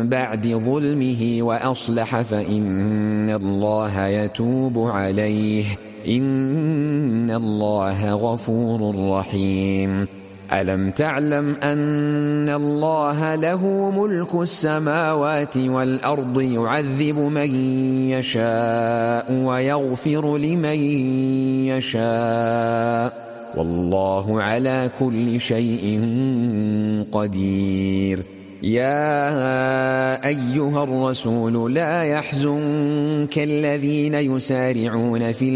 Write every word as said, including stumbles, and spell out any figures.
بعد ظلمه وأصلح فإن الله يتوب عليه إن الله غفور رحيم. ألم تعلم أن الله له ملك السماوات والأرض يعذب من يشاء ويغفر لمن يشاء والله على كل شيء قدير. يا أيها الرسول لا يحزنك الذين يسارعون في